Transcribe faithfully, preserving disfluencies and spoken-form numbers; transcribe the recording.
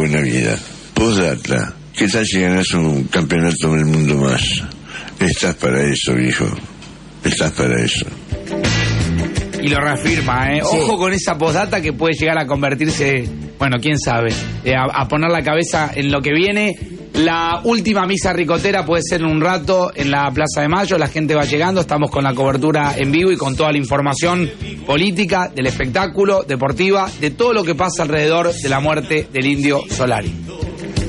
buena vida. Postdata, ¿qué tal si ganas un campeonato del mundo más? Estás para eso, viejo. Estás para eso. Y lo reafirma, ¿eh? Sí. Ojo con esa postdata que puede llegar a convertirse, bueno, quién sabe, eh, a, a poner la cabeza en lo que viene. La última misa ricotera puede ser en un rato en la Plaza de Mayo, la gente va llegando, estamos con la cobertura en vivo y con toda la información política, del espectáculo, deportiva, de todo lo que pasa alrededor de la muerte del Indio Solari.